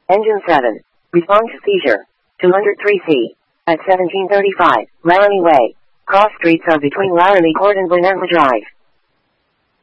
Engine 7. Respond to seizure. 203C. At 1735, Laramie Way. Cross streets are between Laramie Court and Blenheim Drive.